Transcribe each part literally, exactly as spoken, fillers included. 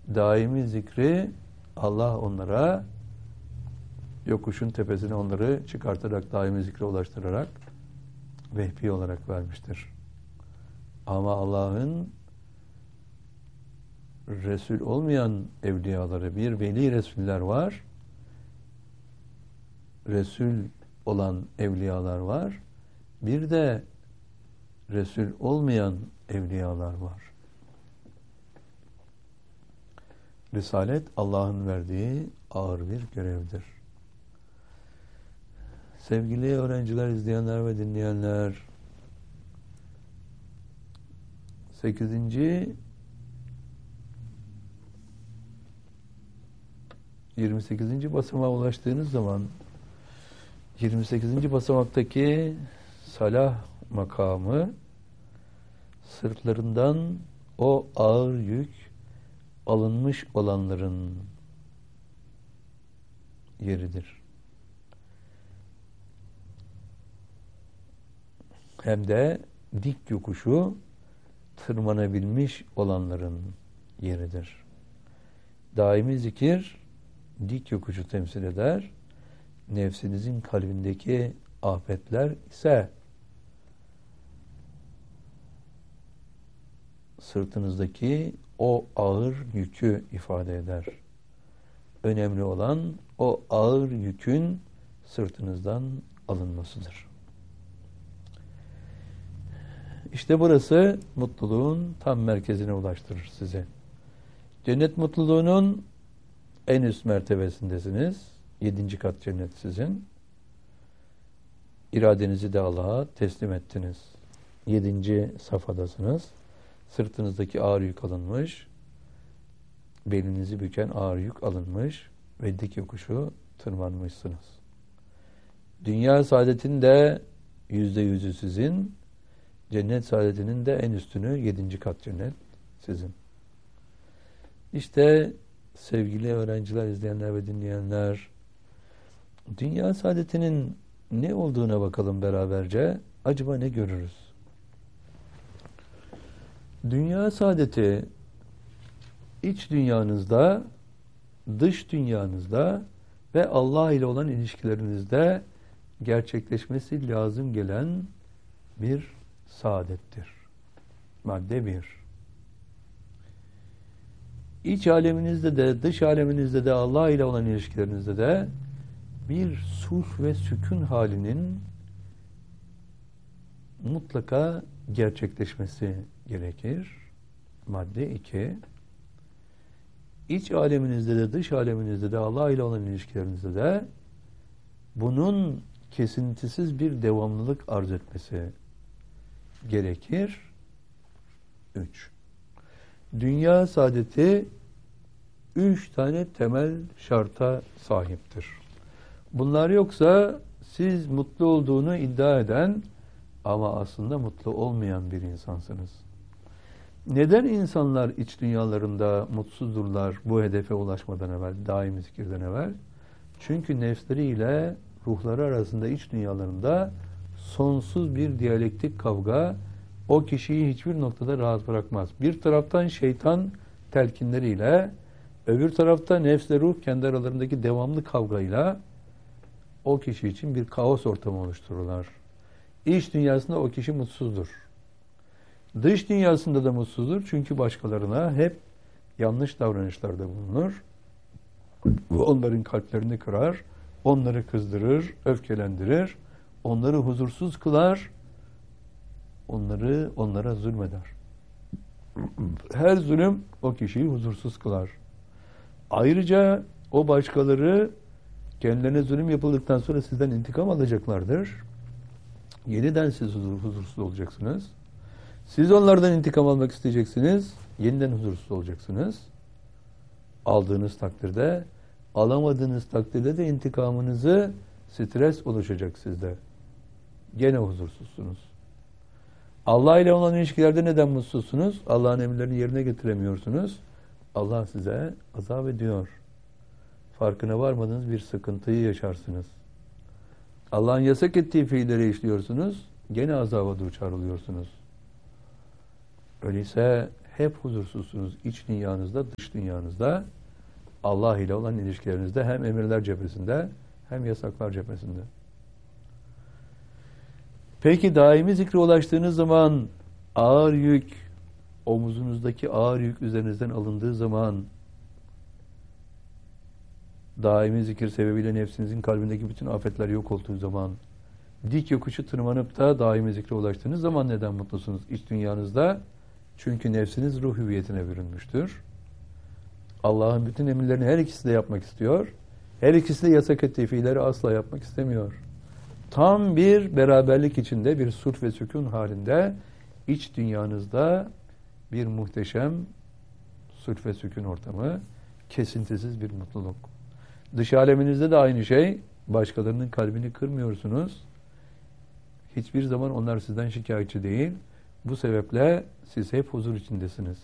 daimi zikri Allah onlara yokuşun tepesine onları çıkartarak, daimi zikre ulaştırarak vehbi olarak vermiştir. Ama Allah'ın Resul olmayan evliyaları, bir veli Resuller var. Resul olan evliyalar var. Bir de Resul olmayan evliyalar var. Risalet Allah'ın verdiği ağır bir görevdir. Sevgili öğrenciler, izleyenler ve dinleyenler, sekizinci yirmi sekizinci basamağa ulaştığınız zaman yirmi sekizinci basamaktaki salah makamı sırtlarından o ağır yük alınmış olanların yeridir. Hem de dik yokuşu tırmanabilmiş olanların yeridir. Daimi zikir dik yokuşu temsil eder. Nefsinizin kalbindeki afetler ise sırtınızdaki o ağır yükü ifade eder. Önemli olan o ağır yükün sırtınızdan alınmasıdır. İşte burası mutluluğun tam merkezine ulaştırır sizi. Cennet mutluluğunun en üst mertebesindesiniz. Yedinci kat cennet sizin. İradenizi de Allah'a teslim ettiniz. Yedinci safhadasınız. Sırtınızdaki ağır yük alınmış. Belinizi büken ağır yük alınmış. Ve dik yokuşu tırmanmışsınız. Dünya saadetinin de yüzde yüzü sizin. Cennet saadetinin de en üstünü yedinci kat cennet sizin. İşte sevgili öğrenciler, izleyenler ve dinleyenler, dünya saadetinin ne olduğuna bakalım beraberce. Acaba ne görürüz? Dünya saadeti iç dünyanızda, dış dünyanızda ve Allah ile olan ilişkilerinizde gerçekleşmesi lazım gelen bir saadettir. Madde bir. İç aleminizde de, dış aleminizde de, Allah ile olan ilişkilerinizde de bir sulh ve sükun halinin mutlaka gerçekleşmesi gerekir. Madde iki. İç aleminizde de, dış aleminizde de, Allah ile olan ilişkilerinizde de bunun kesintisiz bir devamlılık arz etmesi gerekir. Üç. Dünya saadeti üç tane temel şarta sahiptir. Bunlar yoksa siz mutlu olduğunu iddia eden ama aslında mutlu olmayan bir insansınız. Neden insanlar iç dünyalarında mutsuzdurlar bu hedefe ulaşmadan evvel, daimi zikirden evvel? Çünkü nefsleriyle ruhları arasında, iç dünyalarında sonsuz bir diyalektik kavga o kişiyi hiçbir noktada rahat bırakmaz. Bir taraftan şeytan telkinleriyle, öbür tarafta nefsle ruh kendi aralarındaki devamlı kavgayla o kişi için bir kaos ortamı oluştururlar. İç dünyasında o kişi mutsuzdur. Dış dünyasında da mutsuzdur. Çünkü başkalarına hep yanlış davranışlarda bulunur. Bu onların kalplerini kırar, onları kızdırır, öfkelendirir, onları huzursuz kılar, onları onlara zulmeder. Her zulüm o kişiyi huzursuz kılar. Ayrıca o başkaları kendilerine zulüm yapıldıktan sonra sizden intikam alacaklardır. Yeniden siz huzur, huzursuz olacaksınız. Siz onlardan intikam almak isteyeceksiniz. Yeniden huzursuz olacaksınız. Aldığınız takdirde, alamadığınız takdirde de intikamınızı stres oluşacak sizde. Gene huzursuzsunuz. Allah ile olan ilişkilerde neden mutsuzsunuz? Allah'ın emirlerini yerine getiremiyorsunuz. Allah size azap ediyor. Farkına varmadığınız bir sıkıntıyı yaşarsınız. Allah'ın yasak ettiği fiilleri işliyorsunuz. Gene azaba duçar oluyorsunuz. Öyleyse hep huzursuzsunuz. İç dünyanızda, dış dünyanızda, Allah ile olan ilişkilerinizde, hem emirler cephesinde hem yasaklar cephesinde. Peki daimi zikre ulaştığınız zaman ağır yük, omuzunuzdaki ağır yük üzerinizden alındığı zaman, daimi zikir sebebiyle nefsinizin kalbindeki bütün afetler yok olduğu zaman, dik yokuşu tırmanıp da daimi zikre ulaştığınız zaman neden mutlusunuz? İç dünyanızda, çünkü nefsiniz ruh hüviyetine bürünmüştür. Allah'ın bütün emirlerini her ikisi de yapmak istiyor. Her ikisi de yasak ettiği fiilleri asla yapmak istemiyor. Tam bir beraberlik içinde, bir sulh ve sükun halinde, iç dünyanızda bir muhteşem sulh ve sükun ortamı, kesintisiz bir mutluluk. Dış aleminizde de aynı şey. Başkalarının kalbini kırmıyorsunuz. Hiçbir zaman onlar sizden şikayetçi değil. Bu sebeple siz hep huzur içindesiniz.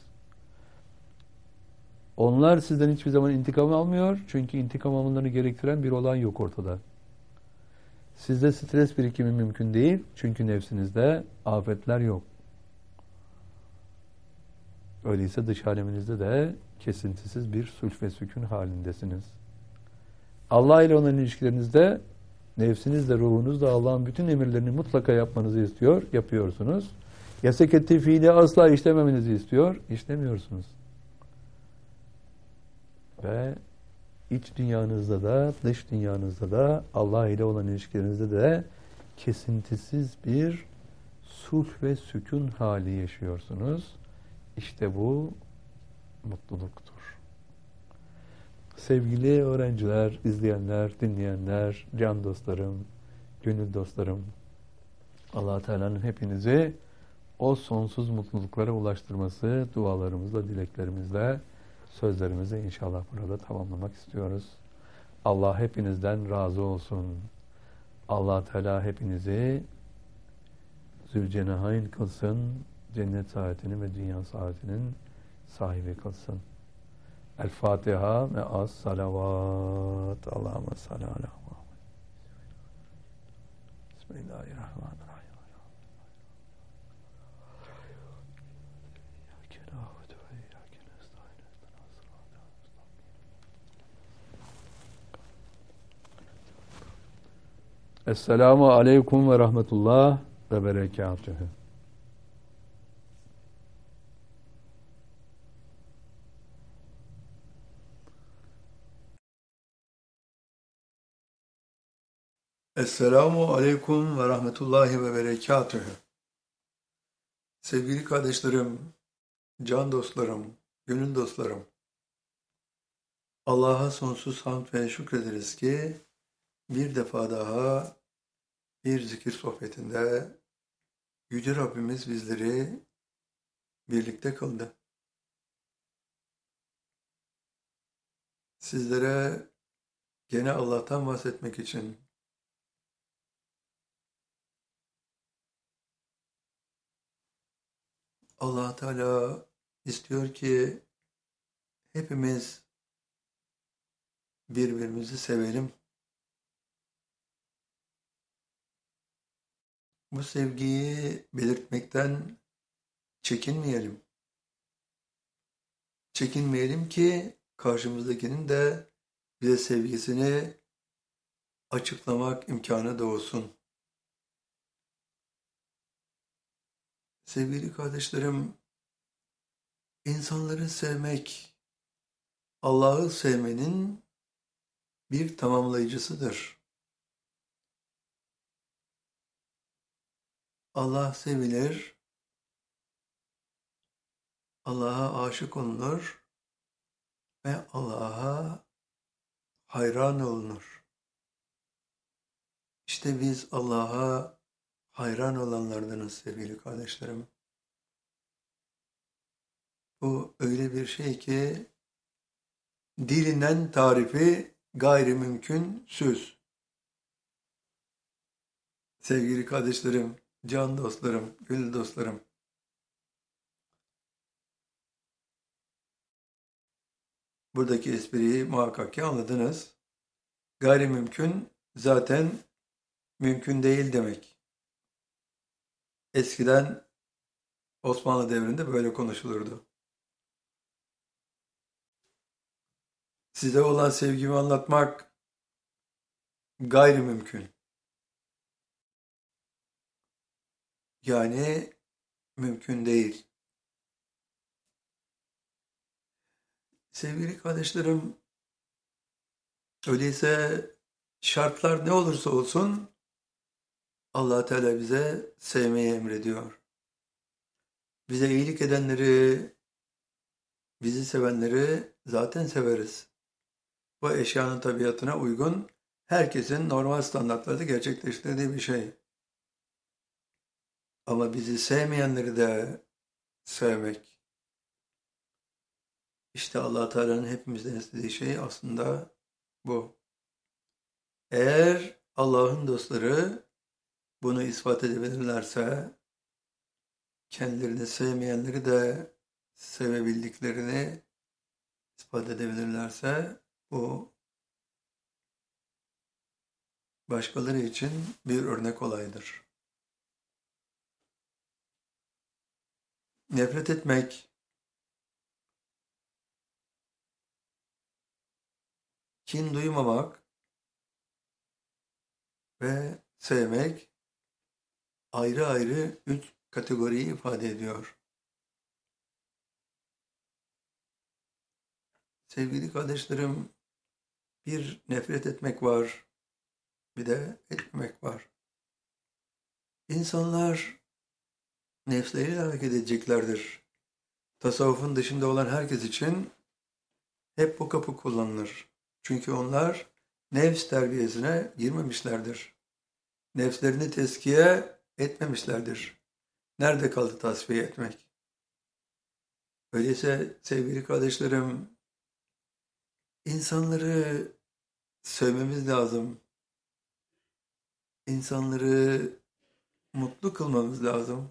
Onlar sizden hiçbir zaman intikam almıyor. Çünkü intikam almalarını gerektiren bir olay yok ortada. Sizde stres birikimi mümkün değil. Çünkü nefsinizde afetler yok. Öyleyse dış aleminizde de kesintisiz bir sulh ve sükun halindesiniz. Allah ile olan ilişkilerinizde nefsinizle, ruhunuzla Allah'ın bütün emirlerini mutlaka yapmanızı istiyor, yapıyorsunuz. Yasak ettiği fiili asla işlememenizi istiyor, işlemiyorsunuz. Ve iç dünyanızda da, dış dünyanızda da, Allah ile olan ilişkilerinizde de kesintisiz bir sulh ve sükun hali yaşıyorsunuz. İşte bu mutluluktur. Sevgili öğrenciler, izleyenler, dinleyenler, can dostlarım, gönül dostlarım, Allah Teala'nın hepinizi o sonsuz mutluluklara ulaştırması dualarımızla, dileklerimizle, sözlerimizi inşallah burada tamamlamak istiyoruz. Allah hepinizden razı olsun. Allah Teala hepinizi Zülcenahayn kılsın, cennet saadetinin ve dünya saadetinin sahibi kılsın. El Fatiha ve az salavat. Allahümme salli ala Muhammed. Bismillahirrahmanirrahim. Esselamu aleyküm ve rahmetullah ve berekatühü. Esselamu aleyküm ve rahmetullahi ve berekatühü. Sevgili kardeşlerim, can dostlarım, gönül dostlarım, Allah'a sonsuz hamd ve şükrederiz ki bir defa daha bir zikir sohbetinde Yüce Rabbimiz bizleri birlikte kıldı. Sizlere gene Allah'tan bahsetmek için, Allah Teala istiyor ki hepimiz birbirimizi sevelim. Bu sevgiyi belirtmekten çekinmeyelim. Çekinmeyelim ki karşımızdakinin de bize sevgisini açıklamak imkanı doğsun. Sevgili kardeşlerim, insanları sevmek, Allah'ı sevmenin bir tamamlayıcısıdır. Allah sevilir, Allah'a aşık olunur ve Allah'a hayran olunur. İşte biz Allah'a hayran olanlardanız sevgili kardeşlerim. Bu öyle bir şey ki dilinden tarifi gayrimümkün söz. Sevgili kardeşlerim, can dostlarım, gönül dostlarım. Buradaki espriyi muhakkak ki anladınız. Gayrimümkün zaten mümkün değil demek. Eskiden Osmanlı devrinde böyle konuşulurdu. size olan sevgimi anlatmak gayri mümkün. Yani mümkün değil. Sevgili kardeşlerim, öyleyse şartlar ne olursa olsun Allah Teala bize sevmeyi emrediyor. Bize iyilik edenleri, bizi sevenleri zaten severiz. Bu eşyanın tabiatına uygun, herkesin normal standartlarda gerçekleştirdiği bir şey. Ama bizi sevmeyenleri de sevmek. İşte Allah Teala'nın hepimizden istediği şey aslında bu. Eğer Allah'ın dostları bunu ispat edebilirlerse, kendilerini sevmeyenleri de sevebildiklerini ispat edebilirlerse, bu başkaları için bir örnek olaydır. Nefret etmek, kin duymamak ve sevmek ayrı ayrı üç kategoriyi ifade ediyor. Sevgili kardeşlerim, bir nefret etmek var, bir de etmemek var. İnsanlar nefsleriyle hareket edeceklerdir. Tasavvufun dışında olan herkes için hep bu kapı kullanılır. Çünkü onlar nefs terbiyesine girmemişlerdir. Nefslerini tezkiye etmemişlerdir. Nerede kaldı tasfiye etmek? Öyleyse sevgili kardeşlerim, insanları sevmemiz lazım. İnsanları mutlu kılmamız lazım.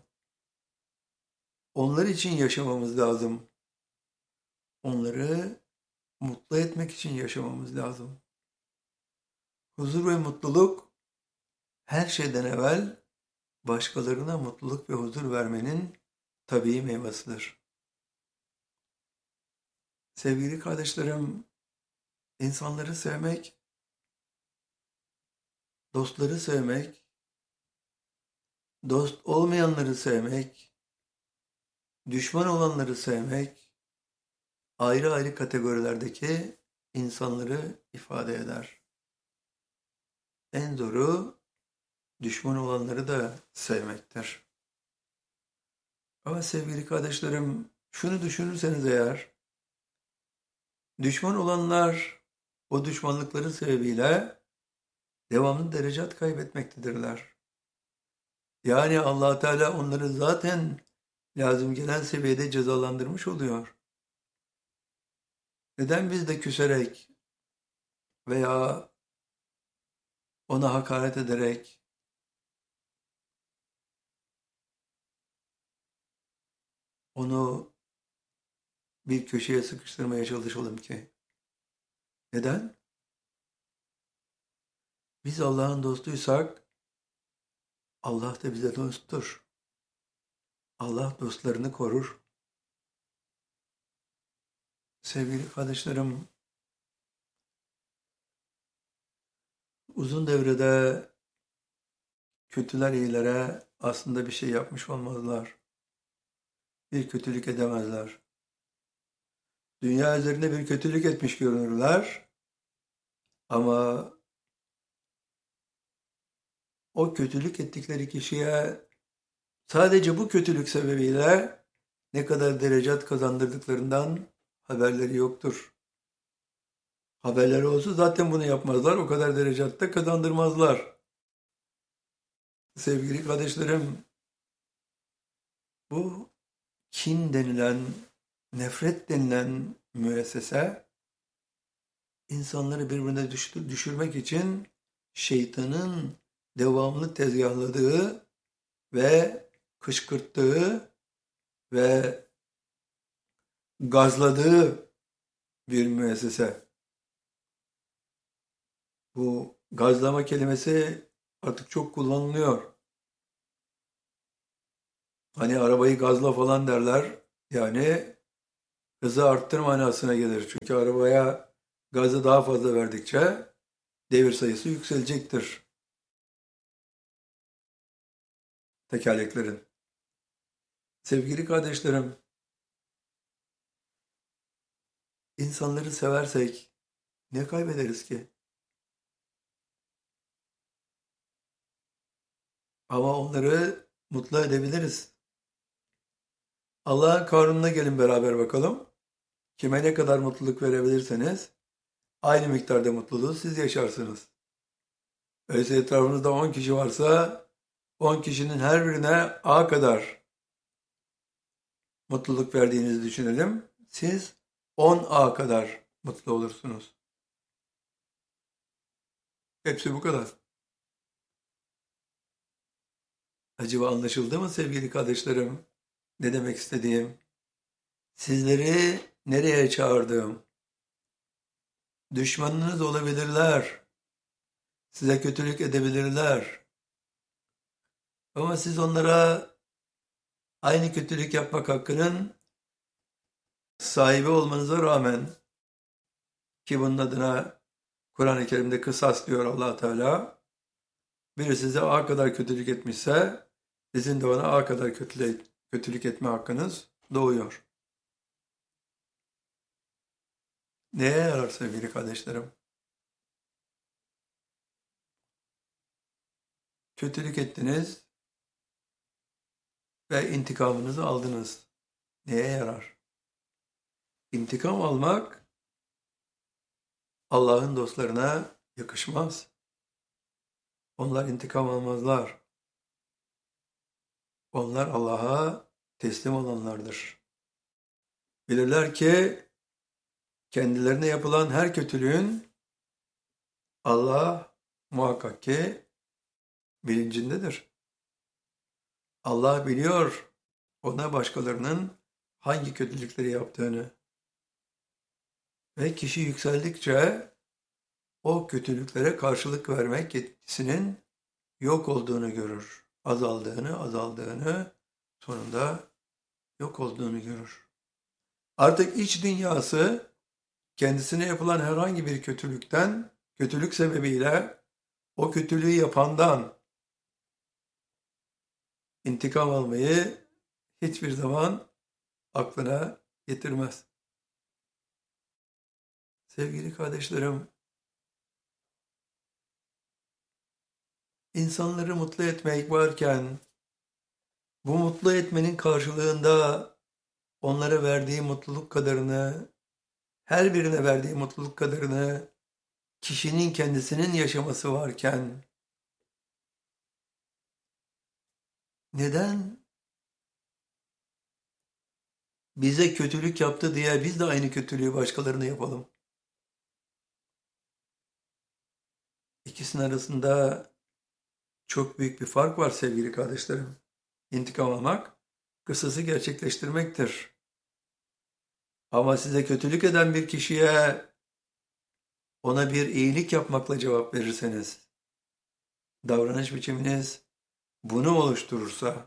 Onlar için yaşamamız lazım. Onları mutlu etmek için yaşamamız lazım. Huzur ve mutluluk her şeyden evvel başkalarına mutluluk ve huzur vermenin tabii meyvesidir. Sevgili kardeşlerim, insanları sevmek, dostları sevmek, dost olmayanları sevmek, düşman olanları sevmek, ayrı ayrı kategorilerdeki insanları ifade eder. En zoru düşman olanları da sevmektir. Ama sevgili kardeşlerim, şunu düşünürseniz eğer, düşman olanlar o düşmanlıkları sebebiyle devamlı derecat kaybetmektedirler. Yani Allah Teala onları zaten lazım gelen seviyede cezalandırmış oluyor. Neden biz de küserek veya ona hakaret ederek onu bir köşeye sıkıştırmaya çalışalım ki? Neden? Biz Allah'ın dostuysak Allah da bize dosttur. Allah dostlarını korur. Sevgili kardeşlerim, uzun devrede kötüler iyilere aslında bir şey yapmış olmazlar. Bir kötülük edemezler. Dünya üzerinde bir kötülük etmiş görünürler ama o kötülük ettikleri kişiye sadece bu kötülük sebebiyle ne kadar derecat kazandırdıklarından haberleri yoktur. Haberleri olsa zaten bunu yapmazlar, o kadar derecatta kazandırmazlar. Sevgili kardeşlerim, bu kin denilen, nefret denilen müessese, insanları birbirine düşürmek için şeytanın devamlı tezgahladığı ve kışkırttığı ve gazladığı bir müessese. Bu gazlama kelimesi artık çok kullanılıyor. Hani arabayı gazla falan derler. Yani hızı arttır manasına gelir. Çünkü arabaya Gazı daha fazla verdikçe devir sayısı yükselecektir tekerleklerin. Sevgili kardeşlerim, insanları seversek ne kaybederiz ki? Ama onları mutlu edebiliriz. Allah'ın kanununa gelin beraber bakalım. Kime ne kadar mutluluk verebilirseniz aynı miktarda mutluluğu siz yaşarsınız. Öyleyse etrafınızda on kişi varsa on kişinin her birine A kadar mutluluk verdiğinizi düşünelim. Siz on A kadar mutlu olursunuz. Hepsi bu kadar. Acaba anlaşıldı mı sevgili kardeşlerim? Ne demek istediğim? Sizleri nereye çağırdığım? Düşmanınız olabilirler. Size kötülük edebilirler. Ama siz onlara aynı kötülük yapmak hakkının sahibi olmanıza rağmen, ki bunun adına Kur'an-ı Kerim'de kısas diyor Allah Teala, biri size A kadar kötülük etmişse sizin de ona A kadar kötülük, kötülük etme hakkınız doğuyor. Neye yarar sevgili kardeşlerim? Kötülük ettiniz ve intikamınızı aldınız. Neye yarar? İntikam almak Allah'ın dostlarına yakışmaz. Onlar intikam almazlar. Onlar Allah'a teslim olanlardır. Bilirler ki kendilerine yapılan her kötülüğün Allah muhakkak ki bilincindedir. Allah biliyor ona başkalarının hangi kötülükleri yaptığını. Ve kişi yükseldikçe o kötülüklere karşılık vermek yetkisinin yok olduğunu görür. Azaldığını, azaldığını, sonunda yok olduğunu görür. Artık iç dünyası kendisine yapılan herhangi bir kötülükten, kötülük sebebiyle o kötülüğü yapandan intikam almayı hiçbir zaman aklına getirmez. Sevgili kardeşlerim, insanları mutlu etmek varken, bu mutlu etmenin karşılığında onlara verdiği mutluluk kadarını, her birine verdiği mutluluk kadarını kişinin kendisinin yaşaması varken, neden bize kötülük yaptı diye biz de aynı kötülüğü başkalarına yapalım? İkisinin arasında çok büyük bir fark var sevgili kardeşlerim. İntikam almak, kısası gerçekleştirmektir. Ama size kötülük eden bir kişiye ona bir iyilik yapmakla cevap verirseniz, davranış biçiminiz bunu oluşturursa,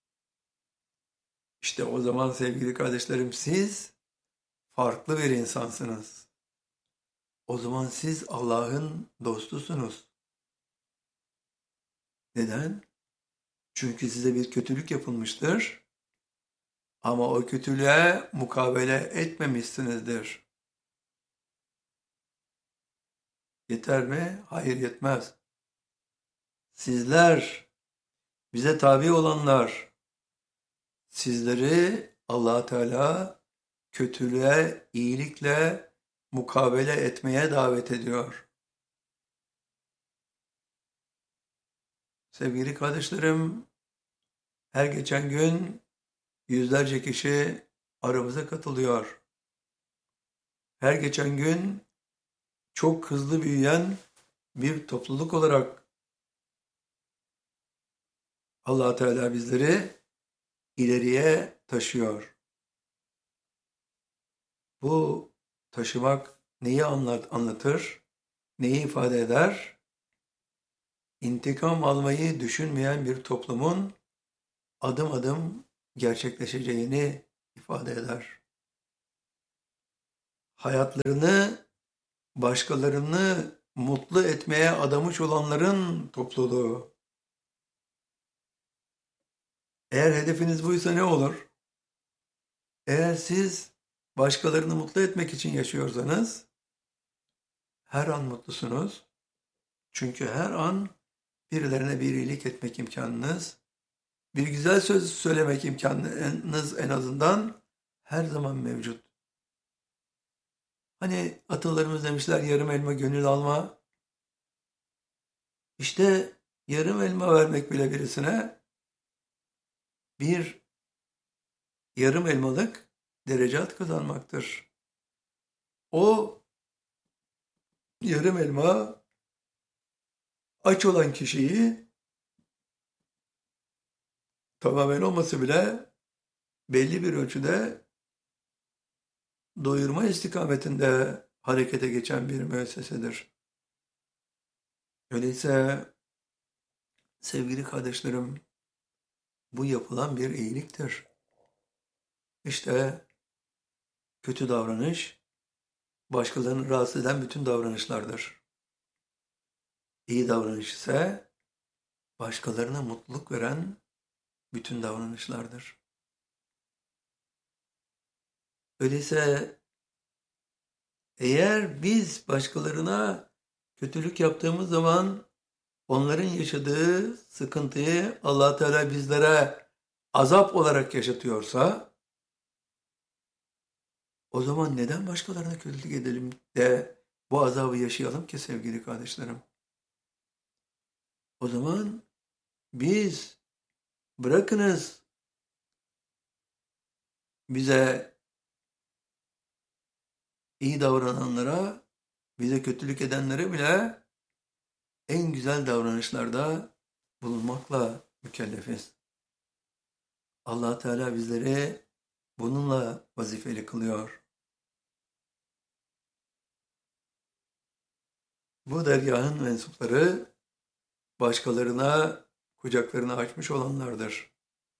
işte o zaman sevgili kardeşlerim siz farklı bir insansınız. O zaman siz Allah'ın dostusunuz. Neden? Çünkü size bir kötülük yapılmıştır. Ama o kötülüğe mukabele etmemişsinizdir. Yeter mi? Hayır, yetmez. Sizler, bize tabi olanlar, sizleri Allah Teala kötülüğe iyilikle mukabele etmeye davet ediyor. Sevgili kardeşlerim, her geçen gün yüzlerce kişi aramıza katılıyor. Her geçen gün çok hızlı büyüyen bir topluluk olarak Allah Teala bizleri ileriye taşıyor. Bu taşımak neyi anlat, anlatır, neyi ifade eder? İntikam almayı düşünmeyen bir toplumun adım adım gerçekleşeceğini ifade eder. Hayatlarını başkalarını mutlu etmeye adamış olanların topluluğu. Eğer hedefiniz buysa ne olur? Eğer siz başkalarını mutlu etmek için yaşıyorsanız her an mutlusunuz. Çünkü her an birilerine bir iyilik etmek imkanınız, bir güzel söz söylemek imkanınız en azından her zaman mevcut. Hani atalarımız demişler yarım elma gönül alma. İşte yarım elma vermek bile birisine bir yarım elmalık derecat kazanmaktır. O yarım elma aç olan kişiyi tamamen olmasa bile belli bir ölçüde doyurma istikametinde harekete geçen bir müessesedir. Öyleyse sevgili kardeşlerim, bu yapılan bir iyiliktir. İşte kötü davranış, başkalarını rahatsız eden bütün davranışlardır. İyi davranış ise başkalarına mutluluk veren bütün davranışlardır. Öyleyse eğer biz başkalarına kötülük yaptığımız zaman onların yaşadığı sıkıntıyı Allah Teala bizlere azap olarak yaşatıyorsa o zaman neden başkalarına kötülük edelim de bu azabı yaşayalım ki sevgili kardeşlerim? O zaman biz bırakınız bize iyi davrananlara, bize kötülük edenlere bile en güzel davranışlarda bulunmakla mükellefiz. Allah Teala bizleri bununla vazifeli kılıyor. Bu dergahın mensupları başkalarına kucaklarını açmış olanlardır.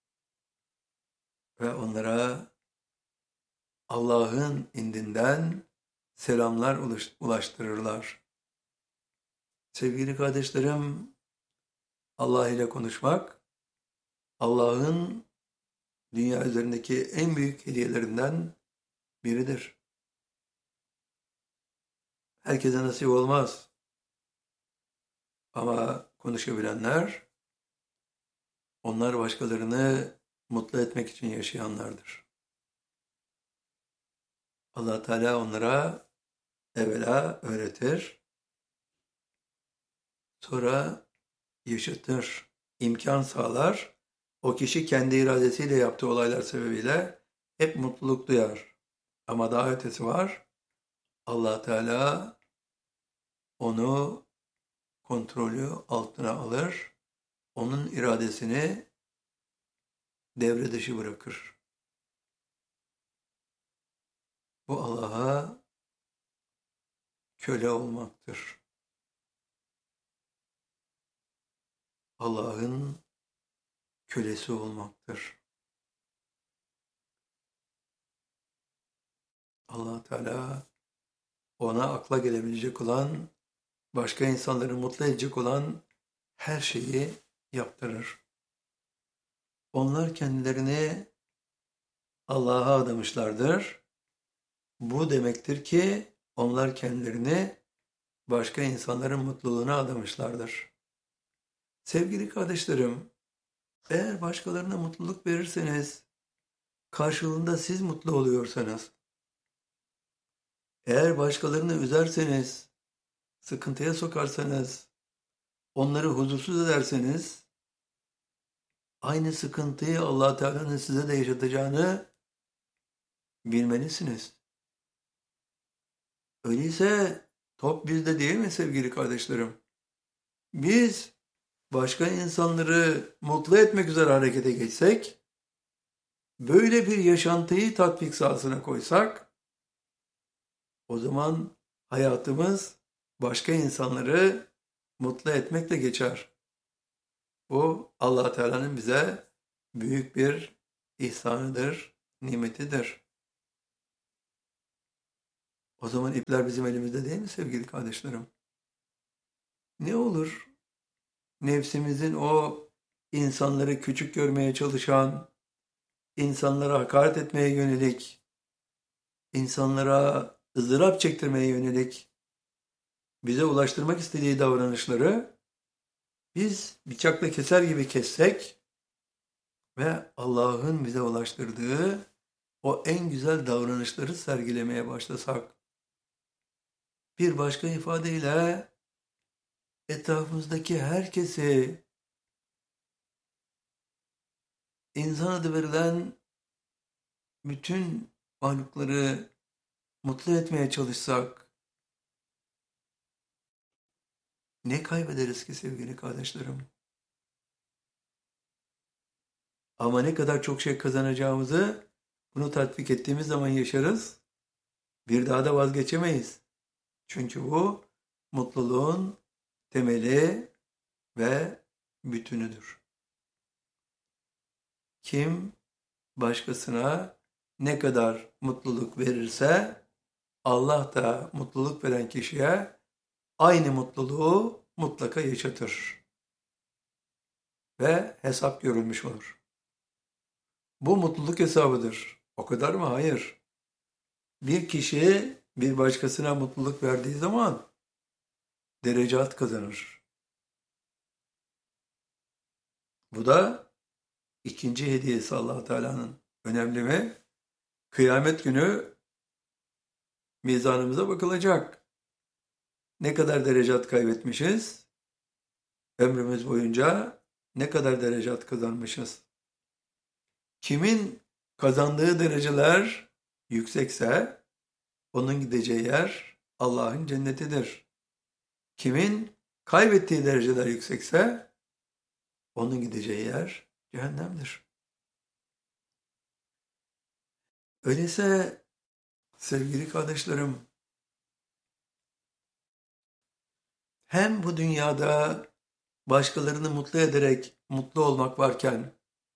Ve onlara Allah'ın indinden selamlar ulaştırırlar. Sevgili kardeşlerim, Allah ile konuşmak, Allah'ın dünya üzerindeki en büyük hediyelerinden biridir. Herkese nasip olmaz. Ama konuşabilenler, onlar başkalarını mutlu etmek için yaşayanlardır. Allah Teala onlara evvela öğretir, sonra yaşatır, imkan sağlar. O kişi kendi iradesiyle yaptığı olaylar sebebiyle hep mutluluk duyar. Ama daha ötesi var. Allah Teala onu kontrolü altına alır, onun iradesini devre dışı bırakır. Bu Allah'a köle olmaktır. Allah'ın kölesi olmaktır. Allah Teala ona akla gelebilecek olan, başka insanları mutlu edecek olan her şeyi yaptırır. Onlar kendilerini Allah'a adamışlardır. Bu demektir ki onlar kendilerini başka insanların mutluluğuna adamışlardır. Sevgili kardeşlerim, eğer başkalarına mutluluk verirseniz, karşılığında siz mutlu oluyorsanız, eğer başkalarını üzerseniz, sıkıntıya sokarsanız, onları huzursuz ederseniz, aynı sıkıntıyı Allah Teala'nın size de yaşatacağını bilmelisiniz. Öyleyse top bizde değil mi sevgili kardeşlerim? Biz başka insanları mutlu etmek üzere harekete geçsek, böyle bir yaşantıyı tatbik sahasına koysak, o zaman hayatımız başka insanları mutlu etmekle geçer. Bu Allah Teala'nın bize büyük bir ihsanıdır, nimetidir. O zaman ipler bizim elimizde değil mi sevgili kardeşlerim? Ne olur nefsimizin o insanları küçük görmeye çalışan, insanlara hakaret etmeye yönelik, insanlara ızdırap çektirmeye yönelik bize ulaştırmak istediği davranışları biz bıçakla keser gibi kessek ve Allah'ın bize ulaştırdığı o en güzel davranışları sergilemeye başlasak. Bir başka ifadeyle etrafımızdaki herkesi, insan adı verilen bütün varlıkları mutlu etmeye çalışsak, ne kaybederiz ki sevgili kardeşlerim? Ama ne kadar çok şey kazanacağımızı bunu tatbik ettiğimiz zaman yaşarız. Bir daha da vazgeçemeyiz. Çünkü bu mutluluğun temeli ve bütünüdür. Kim başkasına ne kadar mutluluk verirse Allah da mutluluk veren kişiye aynı mutluluğu mutlaka yaşatır. Ve hesap görülmüş olur. Bu mutluluk hesabıdır. O kadar mı? Hayır. Bir kişi bir başkasına mutluluk verdiği zaman derecat kazanır. Bu da ikinci hediyesi Allah Teala'nın. Önemli mi? Kıyamet günü mizanımıza bakılacak. Ne kadar derecat kaybetmişiz? Ömrümüz boyunca ne kadar derecat kazanmışız? Kimin kazandığı dereceler yüksekse onun gideceği yer Allah'ın cennetidir. Kimin kaybettiği dereceler yüksekse onun gideceği yer cehennemdir. Öyleyse sevgili kardeşlerim, hem bu dünyada başkalarını mutlu ederek mutlu olmak varken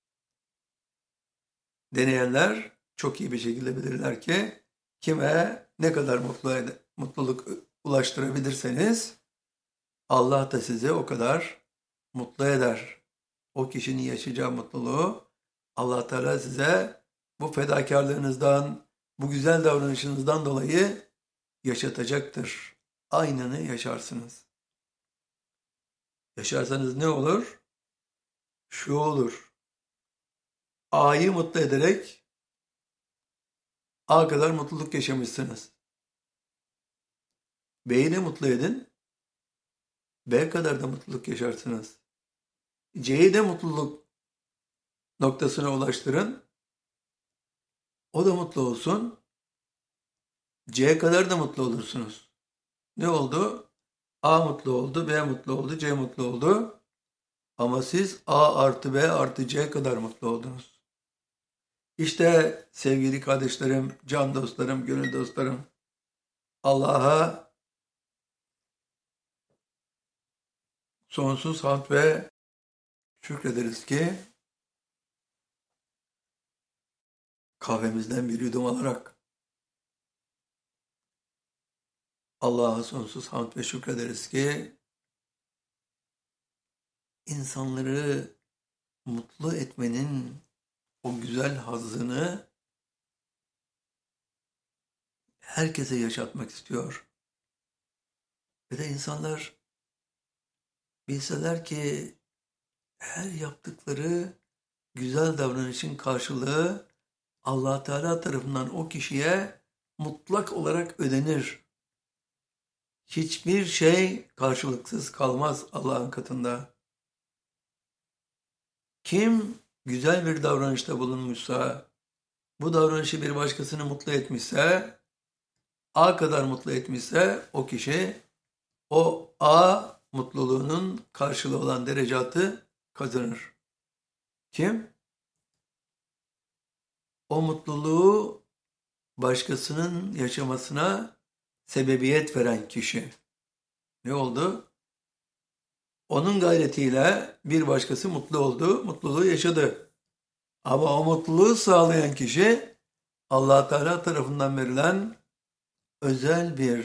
deneyenler çok iyi bir şekilde bilirler ki kime ne kadar mutlu ed- mutluluk ulaştırabilirseniz Allah da sizi o kadar mutlu eder. O kişinin yaşayacağı mutluluğu Allah Teala size bu fedakarlığınızdan, bu güzel davranışınızdan dolayı yaşatacaktır. Aynını yaşarsınız. Yaşarsanız ne olur? Şu olur. A'yı mutlu ederek A kadar mutluluk yaşamışsınız. B'yi de mutlu edin. B kadar da mutluluk yaşarsınız. C'yi de mutluluk noktasına ulaştırın. O da mutlu olsun. C kadar da mutlu olursunuz. Ne oldu? A mutlu oldu, B mutlu oldu, C mutlu oldu. Ama siz A artı B artı C kadar mutlu oldunuz. İşte sevgili kardeşlerim, can dostlarım, gönül dostlarım, Allah'a sonsuz hamd ve şükrederiz ki kahvemizden bir yudum alarak Allah'a sonsuz hamd ve şükrederiz ki insanları mutlu etmenin o güzel hazzını herkese yaşatmak istiyor. Ve de insanlar bilseler ki her yaptıkları güzel davranışın karşılığı Allah Teala tarafından o kişiye mutlak olarak ödenir. Hiçbir şey karşılıksız kalmaz Allah'ın katında. Kim güzel bir davranışta bulunmuşsa, bu davranışı bir başkasını mutlu etmişse, A kadar mutlu etmişse o kişi o A mutluluğunun karşılığı olan derecatı kazanır. Kim? O mutluluğu başkasının yaşamasına sebebiyet veren kişi. Ne oldu? Onun gayretiyle bir başkası mutlu oldu, mutluluğu yaşadı. Ama o mutluluğu sağlayan kişi Allah Teala tarafından verilen özel bir